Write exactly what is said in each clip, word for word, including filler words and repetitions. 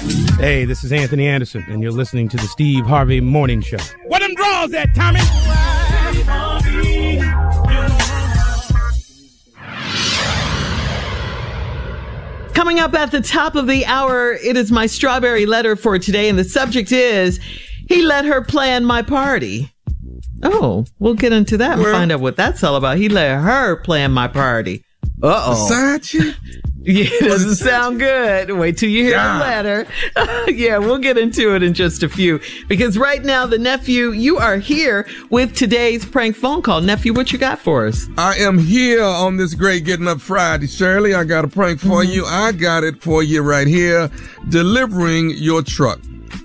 Hey, this is Anthony Anderson, and you're listening to the Steve Harvey Morning Show. What them draws at, Tommy? Coming up at the top of the hour, it is my strawberry letter for today, and the subject is, he let her plan my party. Oh, we'll get into that and well, find out what that's all about. He let her plan my party. Uh-oh. Side chick? Yeah, it doesn't sound good. Wait till you hear yeah. the letter. Yeah, we'll get into it in just a few. Because right now, the nephew, you are here with today's prank phone call. Nephew, what you got for us? I am here on this great Getting Up Friday, Shirley. I got a prank for mm-hmm. you. I got it for you right here. Delivering your truck.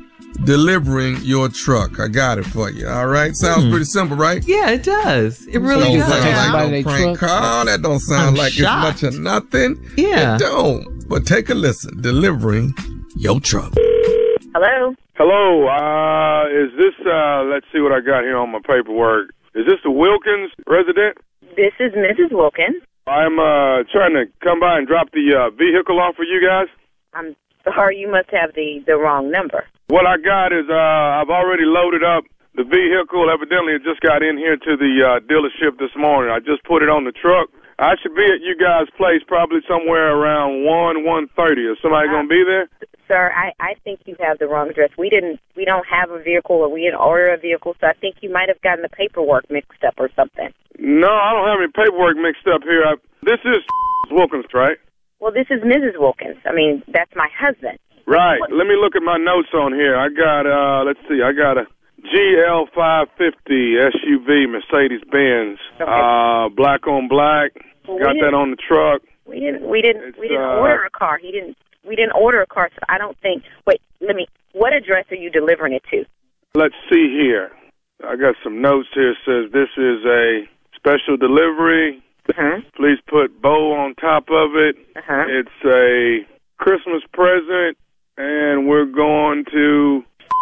Delivering your truck. I got it for you. All right. Sounds mm. pretty simple, right? Yeah, it does. It really does. does. Sound like no prank call. That don't sound I'm like shocked. It's much of nothing. Yeah. It don't. But take a listen. Delivering your truck. Hello. Hello. Uh, is this, uh, let's see what I got here on my paperwork. Is this the Wilkins resident? This is Missus Wilkins. I'm, uh, trying to come by and drop the, uh, vehicle off for you guys. I'm sorry. You must have the, the wrong number. What I got is, uh, I've already loaded up the vehicle. Evidently, it just got in here to the, uh, dealership this morning. I just put it on the truck. I should be at you guys' place probably somewhere around one, one thirty. Is somebody uh, going to be there? Sir, I, I think you have the wrong address. We didn't, we don't have a vehicle, or we didn't order a vehicle, so I think you might have gotten the paperwork mixed up or something. No, I don't have any paperwork mixed up here. I, this is Wilkins, right? Well, this is Missus Wilkins. I mean, that's my husband. Right. Let me look at my notes on here. I got, uh, let's see, I got a G L five fifty S U V Mercedes-Benz, okay. uh, black on black. Well, got that on the truck. We didn't, we didn't, it's, we didn't uh, order a car. He didn't, we didn't order a car, so I don't think, wait, let me, what address are you delivering it to? Let's see here. I got some notes here. It says this is a special delivery. Uh-huh. Please put bow on top of it. Uh-huh. It's a Christmas present. And we're going to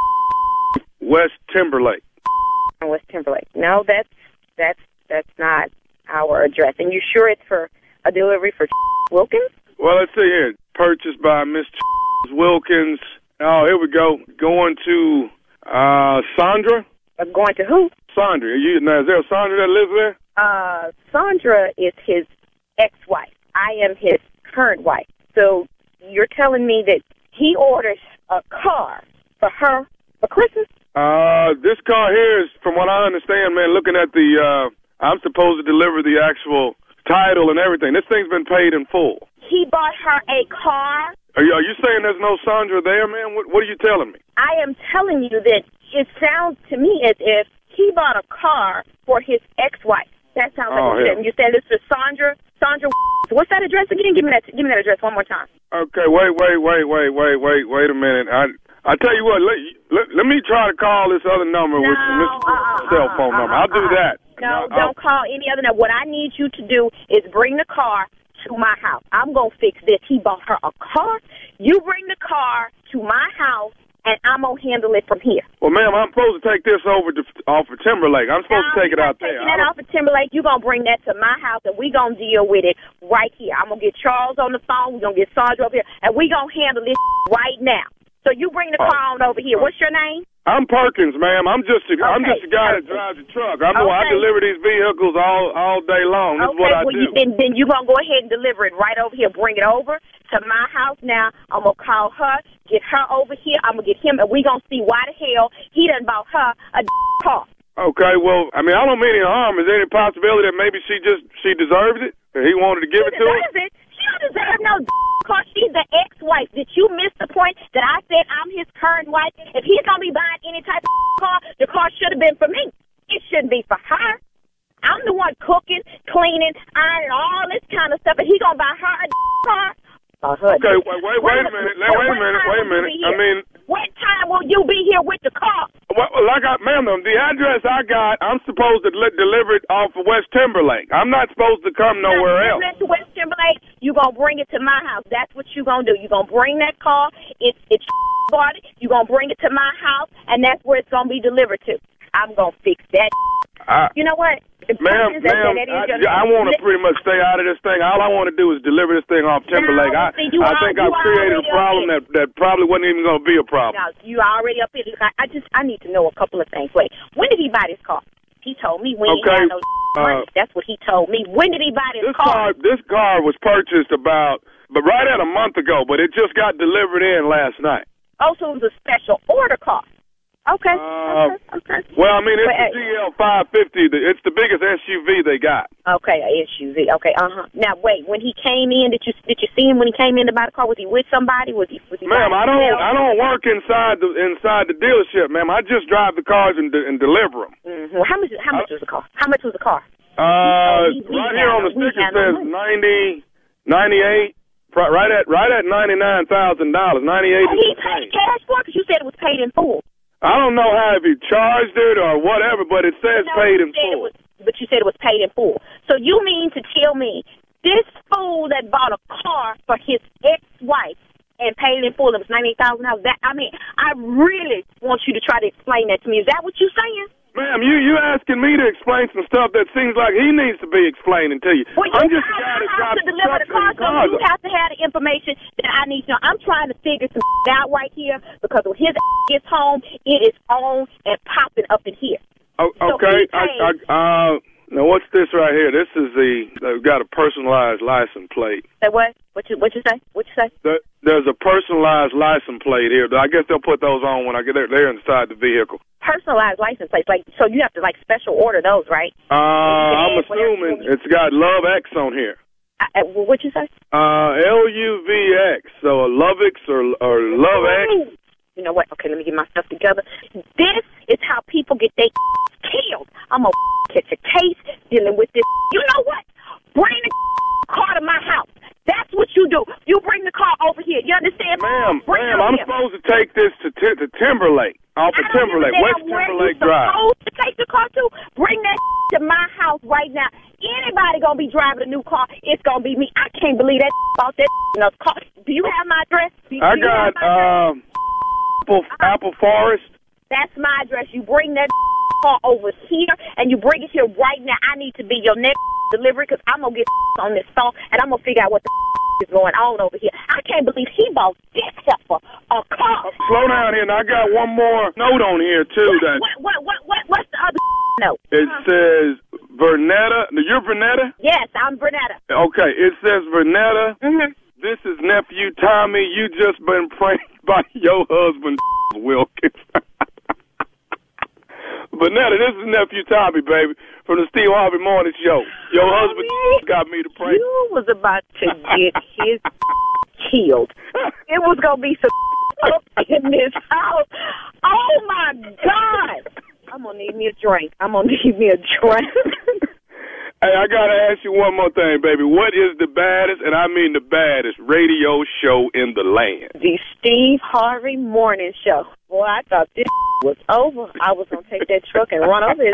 West Timberlake. West Timberlake. No, that's that's that's not our address. And you sure it's for a delivery for Wilkins? Well, let's see here. Purchased by Miss Wilkins. Oh, here we go. Going to uh, Sandra. Uh, going to who? Sandra. You, now, is there a Sandra that lives there? Uh, Sandra is his ex-wife. I am his current wife. So you're telling me that he orders a car for her for Christmas? Uh, this car here is, from what I understand, man, looking at the, uh, I'm supposed to deliver the actual title and everything. This thing's been paid in full. He bought her a car? Are you, are you saying there's no Sandra there, man? What, what are you telling me? I am telling you that it sounds to me as if he bought a car for his ex-wife. That sounds like oh, what you're saying. You said this is Sandra, Sandra. What's that address again? Give me that. Give me that address one more time. Okay, wait, wait, wait, wait, wait, wait, wait a minute. I I tell you what. Let let, let me try to call this other number no, with this uh, cell phone uh, number. uh, I'll do uh, that. No, I'll, don't call any other number. What I need you to do is bring the car to my house. I'm gonna fix this. He bought her a car. You bring the car to my house, and I'm going to handle it from here. Well, ma'am, I'm supposed to take this over to, off of Timberlake. I'm supposed now, to take it out there. Taking that off of Timberlake, you're going to bring that to my house, and we're going to deal with it right here. I'm going to get Charles on the phone. We're going to get Sandra over here, and we're going to handle this right now. So you bring the car on over here. What's your name? I'm Perkins, ma'am. I'm just a, okay. I'm just a guy that drives the truck. I'm okay. I deliver these vehicles all all day long. This okay. is what I well, do. You, then, then you're going to go ahead and deliver it right over here. Bring it over to my house now. I'm going to call her, get her over here. I'm going to get him, and we're going to see why the hell he done bought her a car. Okay, well, I mean, I don't mean any harm. Is there any possibility that maybe she just, she deserved it? He wanted to give she it to her? It. She don't deserve no car. She's the ex-wife. Did you miss the point that I said I'm his current wife? If he's going to be buying any type of car, the car should have been for me. It shouldn't be for her. I'm the one cooking, cleaning, ironing, all this kind of stuff, and he going to buy her a car? Okay, wait, wait, wait a minute. Wait, wait a minute. Wait a minute. I mean, what time will you be here with the car? Well, like I, ma'am, the address I got, I'm supposed to li- deliver it off of West Timberlake. I'm not supposed to come nowhere no, else. To West Timberlake, you gonna bring it to my house. That's what you gonna do. You gonna bring that car. It's it's bought it. You gonna bring it to my house, and that's where it's gonna be delivered to. I'm gonna fix that. I, you know what? Ma'am, ma'am, I, I want to pretty much stay out of this thing. All I want to do is deliver this thing off Timberlake. No, I, see, you I are, think I've created a problem that, that probably wasn't even going to be a problem. Now, you already up here. Look, I, I just, I need to know a couple of things. Wait, when did he buy this car? He told me when okay. he had no money. Uh, That's what he told me. When did he buy this, this car? car? This car was purchased about, but right at a month ago, but it just got delivered in last night. Oh, so it was a special order car. Okay. Uh, okay. okay. Well, I mean, it's but, the G L five fifty. It's the biggest S U V they got. Okay, a S U V. Okay, uh huh. Now, wait. When he came in, did you did you see him when he came in to buy the car? Was he with somebody? Was he? Was he? Ma'am, I don't. I don't work inside the inside the dealership, ma'am. I just drive the cars and, de- and deliver them. Mm-hmm. How much? How much uh, was the car? How much was the car? Uh, we, we right here on the no, sticker says no ninety, ninety-eight. Right at right at ninety nine thousand dollars. Ninety eight. He paid cash for it because you said it was paid in full. I don't know how if he charged it or whatever, but it says no, paid in full. Was, but you said it was paid in full. So you mean to tell me this fool that bought a car for his ex-wife and paid in full, it was ninety-eight thousand dollars? That I mean, I really want you to try to explain that to me. Is that what you're saying? Ma'am, you you asking me to explain some stuff that seems like he needs to be explaining to you. Well, I'm you just a guy that drives to deliver the car, so you have to have the information that I need to know. I'm trying to figure some out right here because when his gets home, it is on and popping up in here. Oh, okay. So I, I, uh, now what's this right here? This is the they've got a personalized license plate. Say what? What you what you say? What you say? There, there's a personalized license plate here. I guess they'll put those on when I get there. They're inside the vehicle. Personalized license plates, like so you have to like special order those, right? Uh, I'm assuming it's got Love X on here. Uh, what you say? Uh, L U V X, so a Love X or or Love X. You know what? Okay, let me get my stuff together. This is how people get their killed. I'm gonna catch a case dealing with this. You know what? Bring the car to my house. That's what you do. You bring the car over here. You understand? Ma'am, bring ma'am, I'm here. supposed to take this to, t- to Timberlake, off of Timberlake, West Timberlake Drive. Supposed to take the car to? Bring that to my house right now. Anybody gonna be driving a new car, it's gonna be me. I can't believe that about that in a car. Do you have my address? Do, I do got um, Apple, Apple Forest. That's my address. You bring that car over here, and you bring it here right now. I need to be your next delivery because I'm going to get on this phone, and I'm going to figure out what the is going on over here. I can't believe he bought this stuff for a car. Uh, slow down here. Now, I got one more note on here, too. What, that what, what, what, what, what's the other note? It uh-huh. says Vernetta. You're Vernetta? Yes, I'm Vernetta. Okay, it says Vernetta. Mm-hmm. This is nephew Tommy. You just been pranked by your husband, Wilkins. Vernetta, this is nephew Tommy, baby, from the Steve Harvey Morning Show. Your husband got me to pray. You was about to get his killed. It was going to be some up in this house. Oh, my God. I'm going to need me a drink. I'm going to need me a drink. Hey, I got to ask you one more thing, baby. What is the baddest, and I mean the baddest, radio show in the land? The Steve Harvey Morning Show. Boy, I thought this was over. I was going to take that truck and run over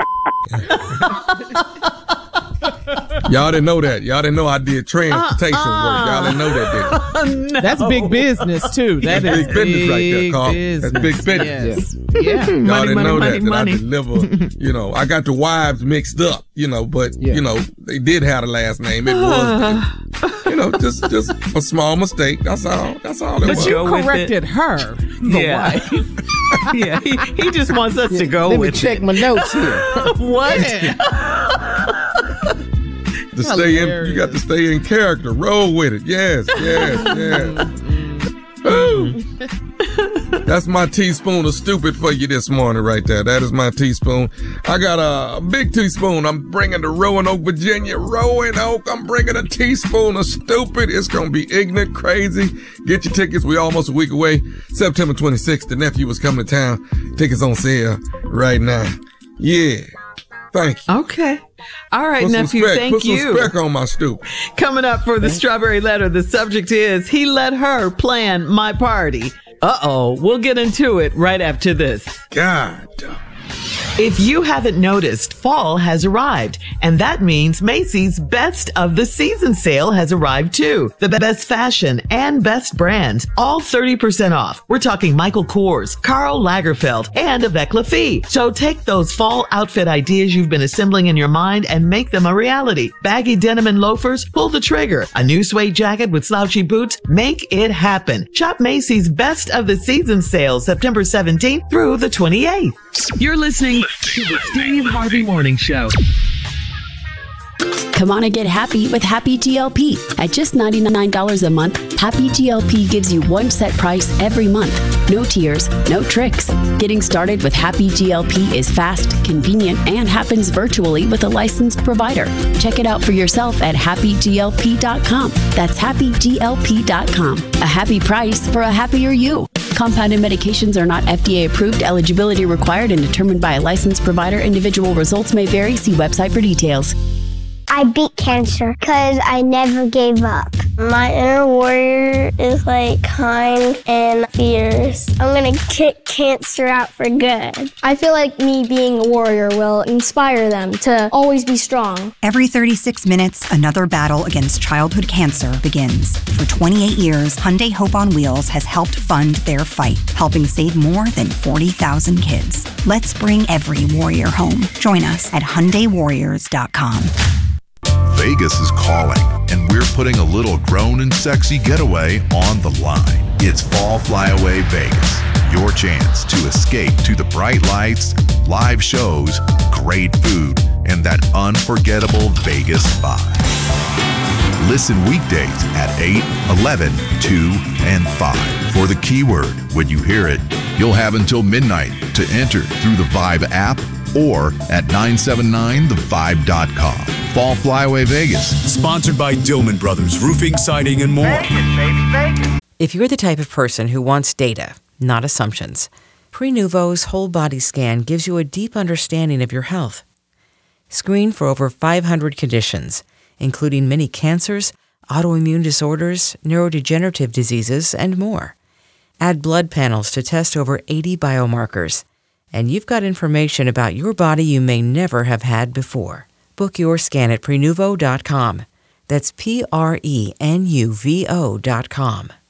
it. Y'all didn't know that. Y'all didn't know I did transportation uh, uh, work. Y'all didn't know that, did you? No. That's big business, too. That That's is big business right there, Carl. Business. That's big business. Yes. Yeah. Y'all money, didn't money, know money, that, money. that I deliver, you know, I got the wives mixed up, you know, but, yeah. you know, they did have the last name. It was, you know, just just a small mistake. That's all. That's all it but was. But you corrected her, the yeah. wife. Yeah, he, he just wants us yeah. to go Let with me check it. my notes here. What? To stay in, you got to stay in character. Roll with it. Yes, yes, yes. Ooh. That's my teaspoon of stupid for you this morning right there. That is my teaspoon. I got a, a big teaspoon. I'm bringing to Roanoke, Virginia. Roanoke, I'm bringing a teaspoon of stupid. It's going to be ignorant, crazy. Get your tickets. We're almost a week away. September twenty-sixth, the nephew was coming to town. Tickets on sale right now. Yeah. Thank you. Okay. All right, Put nephew, spec, thank put you. Put some spec on my stoop. Coming up for the Strawberry Letter, the subject is, he let her plan my party. Uh-oh. We'll get into it right after this. God. If you haven't noticed, fall has arrived, and that means Macy's Best of the Season sale has arrived too. The best fashion and best brands, all thirty percent off. We're talking Michael Kors, Karl Lagerfeld, and Avec La Fille. So take those fall outfit ideas you've been assembling in your mind and make them a reality. Baggy denim and loafers, pull the trigger. A new suede jacket with slouchy boots, make it happen. Shop Macy's Best of the Season sale September seventeenth through the twenty-eighth. You're listening to the Steve Harvey Morning Show. Come on and get happy with Happy G L P. At just ninety-nine dollars a month, Happy G L P gives you one set price every month. No tiers, no tricks. Getting started with Happy G L P is fast, convenient, and happens virtually with a licensed provider. Check it out for yourself at happy g l p dot com. That's happy g l p dot com. A happy price for a happier you. Compounded medications are not F D A approved. Eligibility required and determined by a licensed provider. Individual results may vary. See website for details. I beat cancer because I never gave up. My inner warrior is like kind and fierce. I'm going to kick cancer out for good. I feel like me being a warrior will inspire them to always be strong. Every thirty-six minutes, another battle against childhood cancer begins. For twenty-eight years, Hyundai Hope on Wheels has helped fund their fight, helping save more than forty thousand kids. Let's bring every warrior home. Join us at Hyundai Warriors dot com. Vegas is calling, and we're putting a little grown and sexy getaway on the line. It's Fall Flyaway Vegas, your chance to escape to the bright lights, live shows, great food, and that unforgettable Vegas vibe. Listen weekdays at eight, eleven, two, and five for the keyword. When you hear it, you'll have until midnight to enter through the Vibe app or at nine seven nine the vibe dot com. Fall Flyaway Vegas. Sponsored by Dillman Brothers Roofing, Siding, and more. Vegas, baby, Vegas. If you're the type of person who wants data, not assumptions, Prenuvo's whole body scan gives you a deep understanding of your health. Screen for over five hundred conditions, including many cancers, autoimmune disorders, neurodegenerative diseases, and more. Add blood panels to test over eighty biomarkers. And you've got information about your body you may never have had before. Book your scan at prenuvo dot com. That's P R E N U V O dot com.